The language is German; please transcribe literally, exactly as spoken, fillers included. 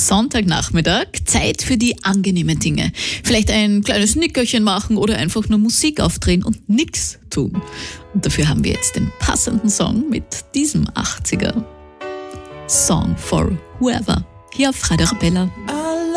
Sonntagnachmittag, Zeit für die angenehmen Dinge. Vielleicht ein kleines Nickerchen machen oder einfach nur Musik aufdrehen und nix tun. Und dafür haben wir jetzt den passenden Song mit diesem achtziger Song for Whoever hier auf Radio Arabella.